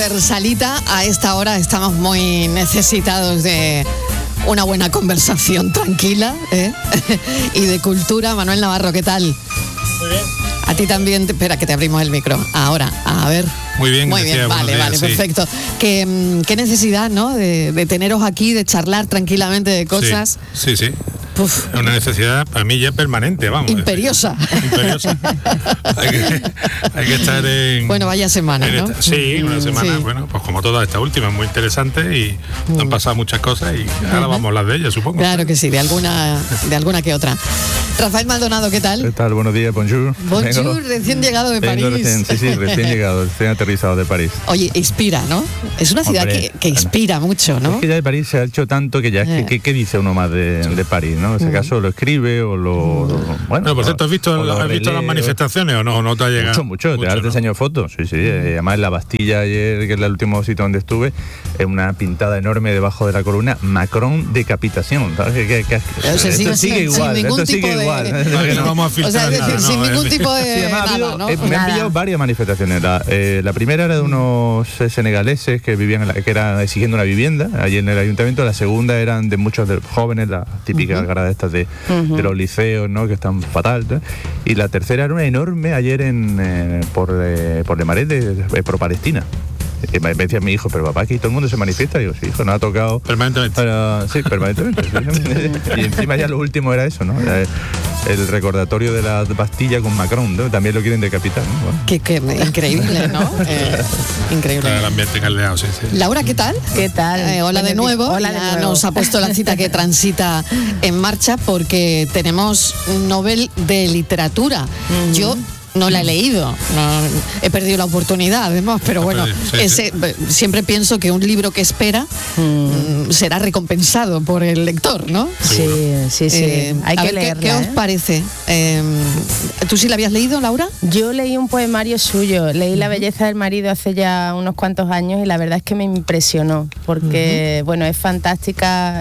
transversalita. A esta hora estamos muy necesitados de una buena conversación tranquila, y de cultura. Manuel Navarro, ¿qué tal? Muy bien. A ti también. Espera, que te abrimos el micro. Ahora, a ver. Muy bien, muy bien. Vale, días, vale, sí. Perfecto. Qué necesidad, ¿no? De teneros aquí, de charlar tranquilamente de cosas. Sí. Uf. Es una necesidad para mí ya permanente, vamos. Imperiosa. Hay que estar en... Bueno, vaya semana, ¿no? Sí, una semana, Sí. bueno, pues como toda esta última, muy interesante y han pasado muchas cosas y ahora vamos a hablar de ellas, supongo. Claro que sí, de alguna que otra. Rafael Maldonado, ¿qué tal? ¿Qué tal? Buenos días, bonjour. Bonjour, recién llegado de París. Recién llegado, recién aterrizado de París. Oye, inspira, ¿no? Es una ciudad que inspira mucho, ¿no? Es que ya de París se ha hecho tanto que ya es que ¿qué dice uno más de París, no? En ese caso lo escribe o lo... Bueno, por cierto, ¿has visto las manifestaciones o no te ha llegado? Mucho. Ahora te enseño fotos. Sí. Además en la Bastilla ayer, que es el último sitio donde estuve, es una pintada enorme debajo de la columna, Macron decapitación. ¿Sabes? Esto sigue igual. No vamos a filtrar nada, sin ningún tipo de nada, ¿no? Me han pillado varias manifestaciones. La primera era de unos senegaleses que vivían que eran exigiendo una vivienda allí en el ayuntamiento. La segunda eran de muchos de jóvenes, las típicas gradas estas de los liceos, ¿no? Que están fatal, ¿no? Y la tercera era una enorme ayer por Le Marais pro Palestina. Me decía mi hijo, pero papá, aquí todo el mundo se manifiesta. Y digo, sí, hijo, nos ha tocado permanentemente. Sí, permanentemente. Y encima ya lo último era eso, ¿no? El recordatorio de la Bastilla con Macron, ¿no? También lo quieren decapitar, ¿no? Bueno. Qué increíble, ¿no? Increíble. El ambiente caldeado, sí. Laura, ¿qué tal? ¿Qué tal? Hola de nuevo. Hola de nuevo. Nos ha puesto la cita que transita en marcha porque tenemos Nobel de Literatura. Yo no la he leído, no, he perdido la oportunidad además, pero bueno, siempre pienso que un libro que espera será recompensado por el lector, ¿no? Sí. Hay que leerla. ¿Qué os parece? ¿Tú sí la habías leído, Laura? Yo leí un poemario suyo, leí La belleza del marido hace ya unos cuantos años y la verdad es que me impresionó, porque bueno, es fantástica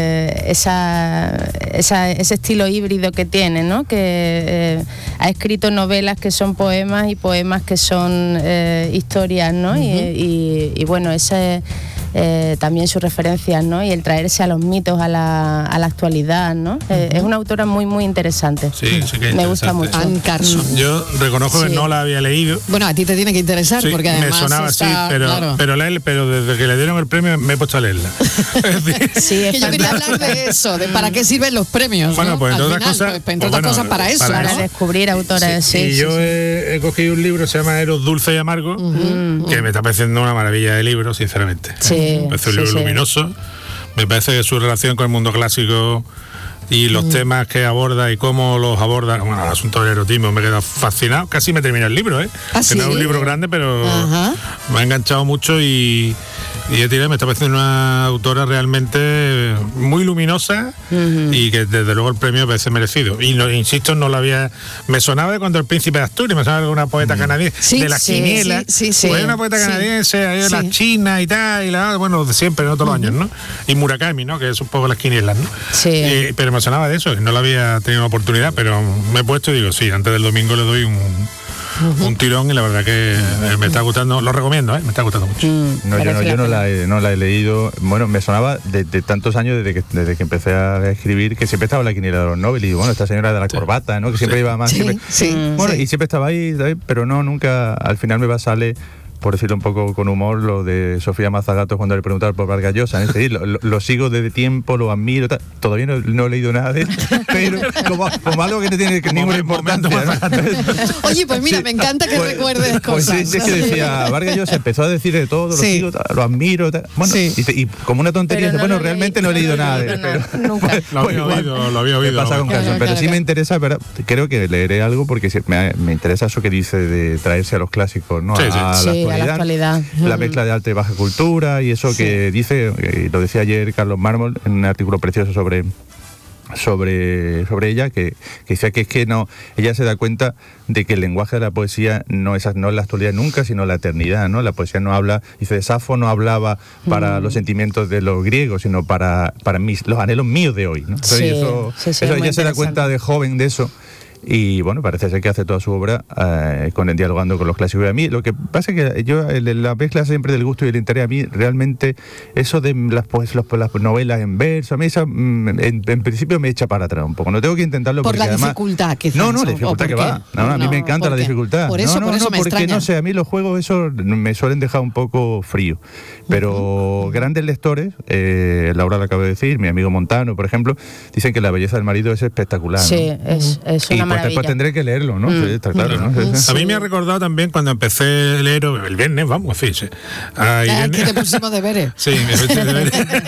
ese estilo híbrido que tiene, ¿no? Que ha escrito novelas que son poemas y poemas que son historias, ¿no? Y bueno, también sus referencias, ¿no? Y el traerse a los mitos a la actualidad, ¿no? Es una autora muy, muy interesante. Sí, que me gusta mucho. Anne Carson. Yo reconozco que no la había leído. Bueno, a ti te tiene que interesar porque además me sonaba claro. pero desde que le dieron el premio me he puesto a leerla. Sí, que yo quería hablar de eso, de para qué sirven los premios. Bueno, ¿no? pues entre otras cosas para eso, para descubrir autores. Y yo he cogido un libro, se llama Eros dulce y amargo, que me está pareciendo una maravilla de libro, sinceramente. Me parece un libro luminoso. Me parece que su relación con el mundo clásico y los temas que aborda y cómo los aborda, bueno, el asunto del erotismo me queda fascinado. Casi me termina el libro, que no es un libro grande, pero me ha enganchado mucho y me está pareciendo una autora realmente muy luminosa y que desde luego el premio me parece merecido. Y insisto, no lo había... Me sonaba de cuando el príncipe de Asturias, me sonaba de una poeta canadiense, de las quinielas. Pues hay una poeta canadiense, hay la China y tal, bueno, siempre, no todos los años, ¿no? Y Murakami, ¿no? Que es un poco las quinielas, ¿no? Sí. Pero me sonaba de eso, no lo había tenido la oportunidad, pero me he puesto y digo, sí, antes del domingo le doy un tirón y la verdad que me está gustando, lo recomiendo, me está gustando mucho. Yo no la he leído. Bueno, me sonaba de tantos años desde que empecé a escribir, que siempre estaba en la quiniela de los Nobel y bueno, esta señora de la corbata, ¿no? Que siempre iba más. Y siempre estaba ahí, pero no, nunca, al final me sale, por decirlo un poco con humor, lo de Sofía Mazagatos cuando le preguntaron por Vargas Llosa. Es decir, lo sigo desde tiempo, lo admiro, todavía no he leído nada de él, pero como algo que no tiene ninguna importancia, ¿no? Oye, pues mira, me encanta que recuerdes cosas. Pues sí, es que decía, Vargas Llosa empezó a decir de todo, lo sigo, lo admiro, bueno, y como una tontería, bueno, realmente no he leído nada de él, pero nunca. Lo había oído. Pasa con Carson, pero sí me interesa, pero creo que leeré algo porque me interesa eso que dice de traerse a los clásicos, ¿no? A la actualidad. La mezcla de alta y baja cultura y eso que dice, lo decía ayer Carlos Mármol en un artículo precioso sobre ella, que decía que es que no, ella se da cuenta de que el lenguaje de la poesía no es la actualidad nunca, sino la eternidad, ¿no? La poesía no habla, dice, Safo no hablaba para los sentimientos de los griegos, sino para los anhelos míos de hoy, ¿no? Entonces, eso ella se da cuenta de joven de eso. Y bueno, parece ser que hace toda su obra dialogando con los clásicos. Y a mí lo que pasa es que yo, la mezcla siempre del gusto y el interés, a mí realmente eso de las novelas en verso, a mí esa, en principio me echa para atrás un poco. No tengo que intentarlo por porque la dificultad, quizás. No, la dificultad que va. No, a mí me encanta la dificultad. Por eso, me porque extraña. No sé, a mí los juegos eso me suelen dejar un poco frío. Pero grandes lectores, Laura lo acaba de decir, mi amigo Montano, por ejemplo, dicen que La belleza del marido es espectacular. Sí, ¿no? es una maravilla. Después tendré que leerlo, ¿no? Sí, está claro, ¿no? Sí. A mí me ha recordado también cuando empecé a leer el viernes, vamos, fíjese. ¿Qué te pusimos deberes? Sí, me puse deberes.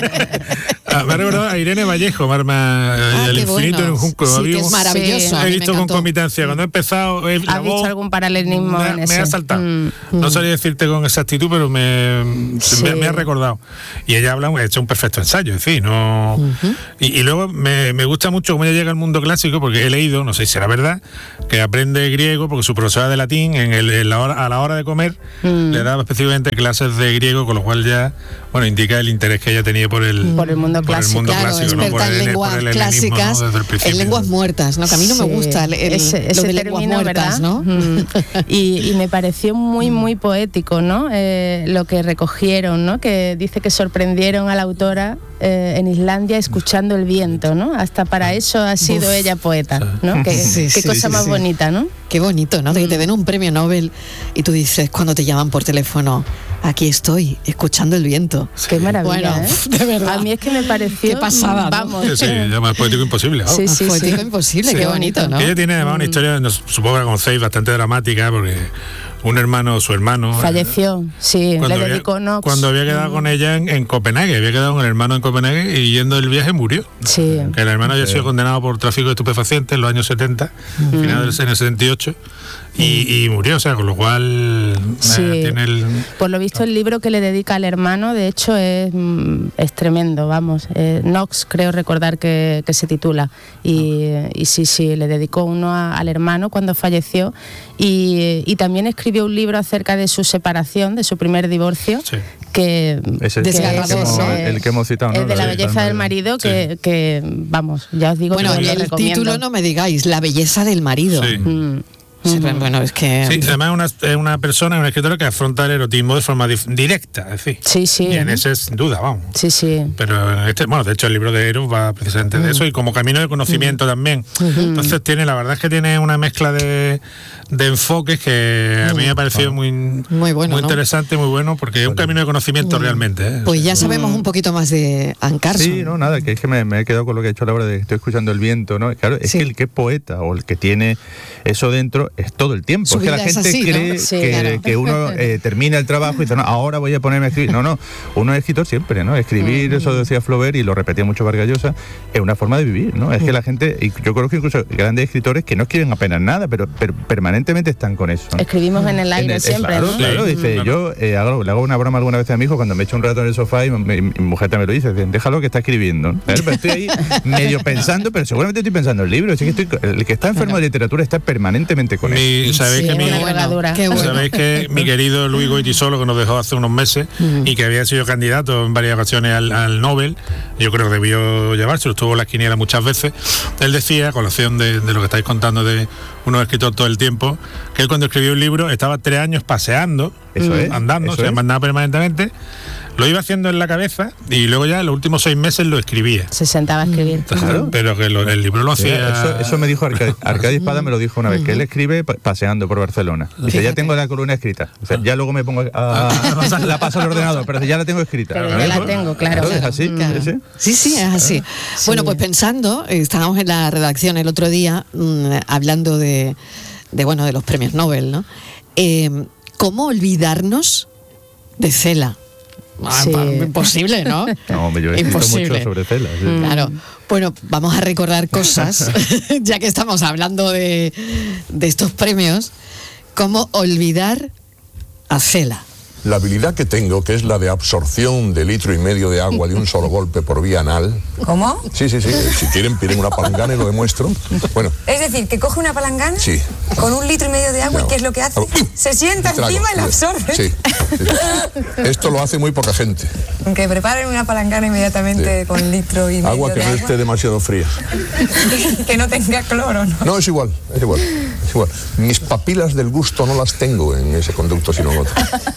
Me ha recordado a Irene Vallejo, El infinito en un junco. Sí, que es maravilloso. He visto concomitancia. Cuando he empezado, ¿has visto algún paralelismo en ese? Me ha saltado. No sabría decirte con exactitud, pero me ha recordado. Y ella ha hecho un perfecto ensayo, en fin, ¿no? Y luego me gusta mucho cómo ella llega al mundo clásico, porque he leído, no sé si será verdad, que aprende griego porque su profesora de latín a la hora de comer le daba específicamente clases de griego, con lo cual ya indica el interés que ella tenía por el mundo clásico. Claro, experta en lenguas clásicas, en lenguas muertas, ¿no? Que a mí no me gusta ese lo de lenguas muertas, ¿no? Y me pareció muy, muy poético, ¿no? Lo que recogieron, ¿no? Que dice que sorprendieron a la autora en Islandia escuchando el viento, ¿no? Hasta para eso ha sido ella poeta, ¿no? Qué cosa más bonita, ¿no? Qué bonito, ¿no? De que te den un premio Nobel y tú dices, cuando te llaman por teléfono, aquí estoy, escuchando el viento. Qué maravilla, bueno, de verdad. A mí es que me pareció... Qué pasada, vamos. Sí, más poético imposible. ¿No? Sí, poético imposible, qué bonito, ¿no? Ella tiene además una historia, supongo que la conocéis, bastante dramática, porque su hermano... falleció, le dedicó Knox. Cuando había quedado con ella en Copenhague, había quedado con el hermano en Copenhague y yendo el viaje murió. Sí. Que el hermano había sido condenado por tráfico de estupefacientes en los años 70, finales en el 78. Y murió, o sea, con lo cual tiene Por lo visto el libro que le dedica al hermano, de hecho, es tremendo, vamos. Knox, creo recordar que se titula. Y sí, le dedicó uno al hermano cuando falleció. Y también escribió un libro acerca de su separación, de su primer divorcio. Sí. Que el que hemos citado, ¿no? Es de La belleza del marido, que vamos, ya os digo. Bueno, que y el título no me digáis, La belleza del marido. Sí. Sí, bueno, es que... Sí, además es una persona, una escritora que afronta el erotismo de forma directa, es decir. Sí. Y en ese es duda, vamos. Sí. Pero de hecho el libro de Eros va precisamente de eso, y como camino de conocimiento también. Entonces la verdad es que tiene una mezcla de enfoques que a mí me ha parecido muy bueno, muy interesante, muy bueno, porque es un camino de conocimiento realmente. Pues ya sabemos un poquito más de Anne Carson. Sí, no, nada, que es que me he quedado con lo que ha hecho a la hora de que estoy escuchando el viento, ¿no? Claro, es que el que es poeta o el que tiene eso dentro es todo el tiempo. Es que la gente cree que uno termina el trabajo y dice, no, ahora voy a ponerme a escribir. No, uno es escritor siempre, ¿no? Escribir, eso decía Flaubert y lo repetía mucho Vargas Llosa, es una forma de vivir, ¿no? Es que la gente, y yo conozco incluso grandes escritores que no escriben apenas nada, pero permanentemente están con eso, ¿no? Escribimos en el aire siempre, ¿no? Claro, dice, yo le hago una broma alguna vez a mi hijo cuando me echo un rato en el sofá y mi mujer también me lo dice, déjalo que está escribiendo, ¿no? Pero estoy ahí medio pensando, pero seguramente estoy pensando en el libro. El que está enfermo de literatura está permanentemente con eso. ¿Sabéis ¿Sabéis que mi querido Luis Goitisolo, que nos dejó hace unos meses y que había sido candidato en varias ocasiones al Nobel, yo creo que debió llevárselo, estuvo en la quiniela muchas veces, él decía, a colación de lo que estáis contando de uno escritor todo el tiempo, que él cuando escribió un libro estaba 3 años paseando, andando, andaba permanentemente, lo iba haciendo en la cabeza y luego ya en los últimos 6 meses lo escribía. Se sentaba a escribir. Claro. Pero que el libro lo hacía... Eso me dijo Arcadio Espada, me lo dijo una vez, que él escribe paseando por Barcelona. Dice, ya tengo la columna escrita. O sea, ya luego me pongo la paso al ordenador, pero ya la tengo escrita. Pero ya la tengo, claro. ¿Es así? Claro. Sí, es así. Bueno, pues pensando, estábamos en la redacción el otro día hablando de los premios Nobel, ¿no? ¿Cómo olvidarnos de Cela? Imposible, ¿no? No, yo he escrito mucho sobre Cela. Sí. Claro. Bueno, vamos a recordar cosas, ya que estamos hablando de estos premios. ¿Cómo olvidar a Cela? la habilidad que tengo, que es la de absorción de 1,5 litros de agua de un solo golpe por vía anal. ¿Cómo? Sí. Si quieren, piden una palangana y lo demuestro. Bueno. Es decir, que coge una palangana con 1,5 litros de agua, ¿y qué es lo que hace? Se sienta encima y la absorbe. Sí. Esto lo hace muy poca gente. Que preparen una palangana inmediatamente con 1,5 litros de agua que no esté demasiado fría. Que no tenga cloro, ¿no? No, es igual. Mis papilas del gusto no las tengo en ese conducto, sino en otro.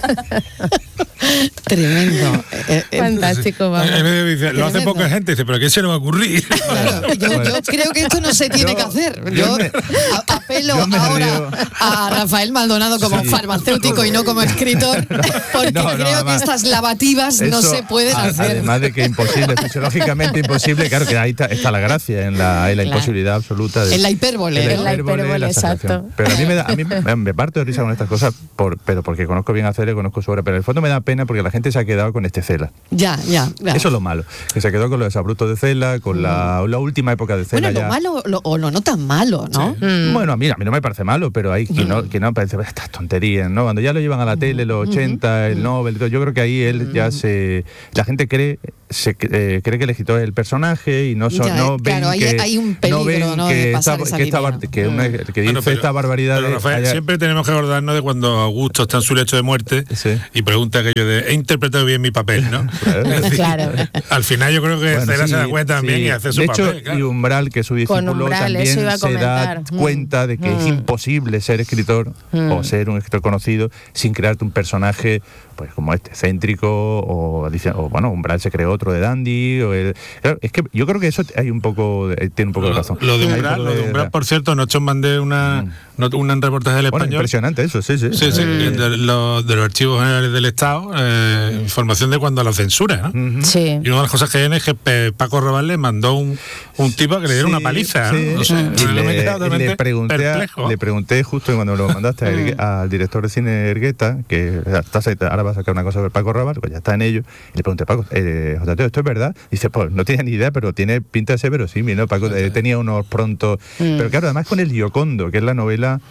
Tremendo. Fantástico, vamos. Lo hace poca gente, dice, pero ¿qué se le va a ocurrir? Claro, yo creo que esto no se tiene que hacer. Yo apelo ahora a Rafael Maldonado como farmacéutico y no como escritor, porque creo que estas lavativas no se pueden hacer. Además de que imposible, fisiológicamente imposible, claro que ahí está la gracia, en la imposibilidad absoluta. En la hipérbole. En la hipérbole, exacto. Pero a mí me parto de risa con estas cosas, pero porque conozco bien a Cela, conozco su obra, pero en el fondo me da pena porque la gente se ha quedado con este Cela. Ya. Eso es lo malo, que se quedó con los abruptos de Cela, con la última época de Cela. Bueno, lo malo o lo no tan malo, ¿no? Sí. Bueno, a mí no me parece malo, pero hay que no parece estas tonterías, ¿no? Cuando ya lo llevan a la tele, los 80, el Nobel, yo creo que ahí él ya la gente cree que el escritor es el personaje y no ven claro, que hay un peligro, ¿no? de pasar esa línea. Que dice esta barbaridad. Pero Rafael, siempre tenemos que acordarnos de cuando Augusto está en su lecho de muerte y pregunta aquello de ¿he interpretado bien mi papel? ¿no? Claro. Al final yo creo que Cela se da cuenta también y hace su papel. De hecho, y Umbral, que es su discípulo, también se da cuenta de que es imposible ser escritor o ser un escritor conocido sin crearte un personaje pues como excéntrico o bueno, Umbral se creó otro de dandy claro, es que yo creo que eso tiene un poco de razón. Lo de Umbral, por cierto, nos mandé un reportaje del Español. Impresionante eso, sí. De los archivos generales del Estado, información de cuando la censura, ¿no? Sí. Y una de las cosas que viene es que Paco Rabanne le mandó un tipo a que le diera una paliza, ¿no? O sea, le pregunté justo cuando lo mandaste al director de cine Ergueta, que ahora va a sacar una cosa sobre Paco Rabanne, pues ya está en ello, y le pregunté, Paco, José Antonio, ¿esto es verdad? Y dice, pues no tenía ni idea, pero tiene pinta de ser verosímil, ¿no? Paco tenía unos pronto, pero claro, además con El Giocondo, que es la novela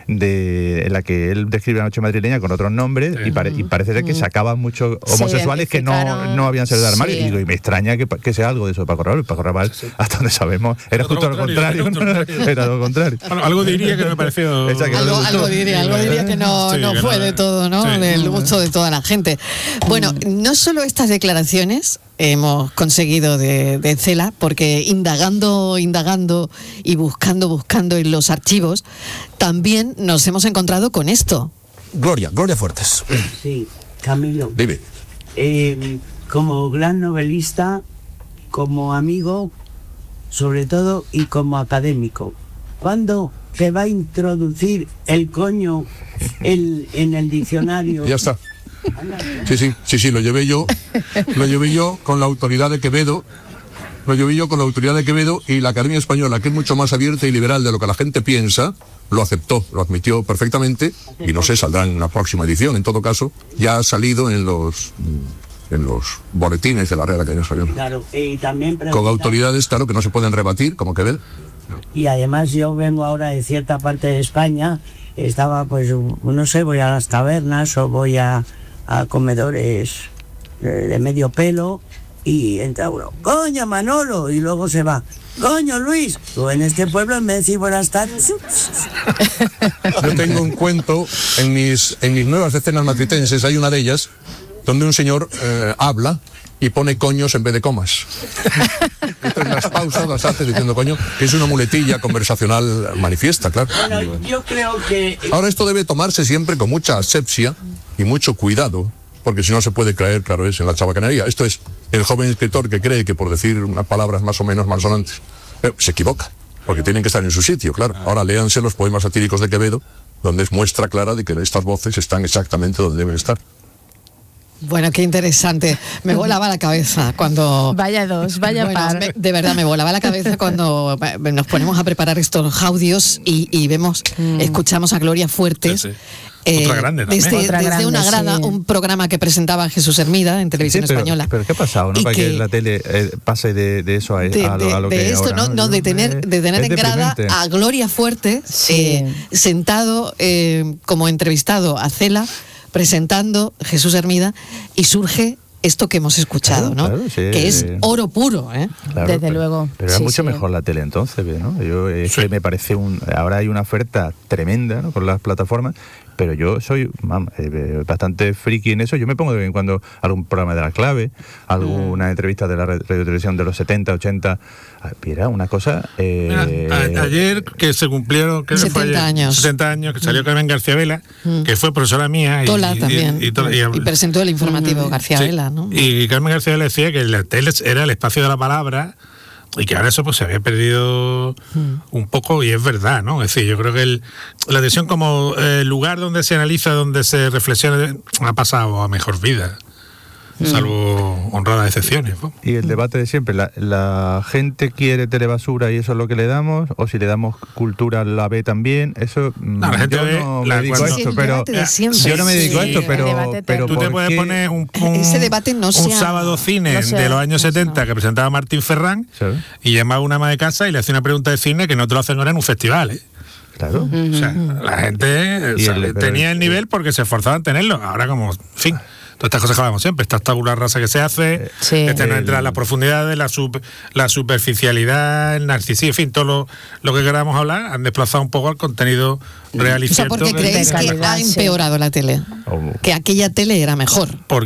en la que él describe la noche madrileña con otros nombres y parece ser que sacaban muchos homosexuales que no habían salido de armario y me extraña que sea algo de eso de Paco Rabanne, hasta donde sabemos era justo lo contrario, era lo contrario. Algo diría que no me pareció algo diría que no fue de todo, ¿no? Del gusto de toda la gente. Bueno, no solo estas declaraciones hemos conseguido de Cela, porque indagando y buscando en los archivos, también nos hemos encontrado con esto. Gloria Fuertes. Sí, Camilo. Dime. Como gran novelista, como amigo, sobre todo, y como académico, ¿cuándo se va a introducir el coño en el diccionario? Ya está. Sí, lo llevé yo con la autoridad de Quevedo. Y la Academia Española, que es mucho más abierta y liberal de lo que la gente piensa, lo aceptó, lo admitió perfectamente y no sé, saldrá en una próxima edición. En todo caso, ya ha salido en los boletines de la Real Academia Española. Claro, y también con autoridades, claro, que no se pueden rebatir, como Quevedo. Y además yo vengo ahora de cierta parte de España, estaba pues, no sé, voy a las tabernas o voy a comedores de medio pelo y entra uno, coño Manolo, y luego se va, coño Luis, tú en este pueblo en vez de decir buenas tardes. Yo tengo un cuento en mis nuevas escenas matritenses, hay una de ellas donde un señor habla y pone coños en vez de comas. Entonces las pausas las hace diciendo coño, que es una muletilla conversacional manifiesta, claro. Bueno, yo creo que... Ahora esto debe tomarse siempre con mucha asepsia y mucho cuidado, porque si no se puede caer, claro, es en la chabacanería. Esto es el joven escritor que cree que por decir unas palabras más o menos malsonantes, se equivoca, porque tienen que estar en su sitio, claro. Ahora léanse los poemas satíricos de Quevedo, donde es muestra clara de que estas voces están exactamente donde deben estar. Bueno, qué interesante. Me volaba la cabeza cuando... Vaya par. De verdad, me volaba la cabeza cuando nos ponemos a preparar estos audios y vemos, escuchamos a Gloria Fuertes. Sí. Otra grande también. Desde una grada, un programa que presentaba Jesús Hermida en Televisión Española. Pero ¿qué ha pasado? ¿No? Para que la tele pase de eso a lo que esto, ahora, ¿no? De tener en grada a Gloria Fuertes sentado como entrevistado a Cela, presentando Jesús Hermida y surge esto que hemos escuchado, ¿no? Claro, sí, que es oro puro, ¿eh? Claro, desde luego. Pero era mucho mejor la tele entonces, ¿no? Que me parece ahora hay una oferta tremenda, ¿no? Con las plataformas, pero yo soy bastante friki en eso. Yo me pongo de vez en cuando algún programa de La Clave, alguna entrevista de la radio televisión de los 70, 80. Mira, una cosa... ayer que se cumplieron 70 años, que salió Carmen García Vela, que fue profesora mía. Tola también. Y presentó el informativo García Vela, ¿no? Y Carmen García Vela decía que la tele era el espacio de la palabra y que ahora eso pues se había perdido un poco, y es verdad, ¿no? Es decir, yo creo que la televisión como lugar donde se analiza, donde se reflexiona, ha pasado a mejor vida. Salvo honradas excepciones, ¿no? Y el debate de siempre, la gente quiere telebasura y eso es lo que le damos, o si le damos cultura la ve también. Eso no, la gente yo no me dedico a esto, pero yo no me dedico a esto, pero tú te puedes poner ese debate un sábado cine de los años 70 que presentaba Martín Ferrán, ¿sabes? Y llamaba a una ama de casa y le hacía una pregunta de cine que no te lo hacen ahora en un festival, ¿eh? Claro. O sea, la gente tenía el nivel porque se esforzaban en tenerlo. Ahora como, en fin, todas estas cosas que hablamos siempre, esta tabula rasa que se hace, no entra en las profundidades, la superficialidad, el narcisismo, en fin, todo lo que queramos hablar, han desplazado un poco al contenido real y cierto. ¿Por qué creéis que ha empeorado la tele? Que aquella tele era mejor.